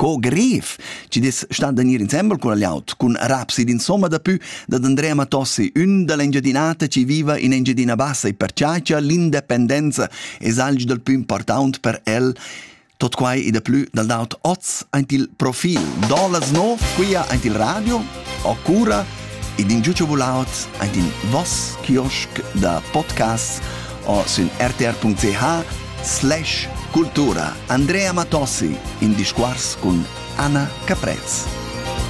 co-grif, ci des sta da venir insieme con l'aut, con Rapsid insomma da più da Andrea Matossi, un dell'Engiadinata ci viva in Engiadina Bassa e per ciacia l'indipendenza es algo del più importante per el. Tot quai e da più dal daut oz ant il profil dolas no qui ant il radio o cura ed in giucio volaut ant in vos kiosk da podcast o su rtr.ch/cultura. Andrea Matossi in disquars con Anna Caprez.